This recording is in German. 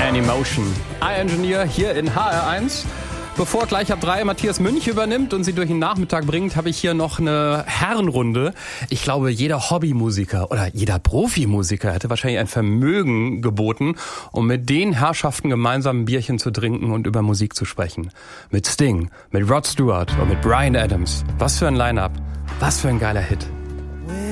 Emotion. iEngineer hier in HR1. Bevor gleich ab 3 Matthias Münch übernimmt und sie durch den Nachmittag bringt, habe ich hier noch eine Herrenrunde. Ich glaube, jeder Hobbymusiker oder jeder Profimusiker hätte wahrscheinlich ein Vermögen geboten, um mit den Herrschaften gemeinsam ein Bierchen zu trinken und über Musik zu sprechen. Mit Sting, mit Rod Stewart und mit Bryan Adams. Was für ein Line-Up. Was für ein geiler Hit.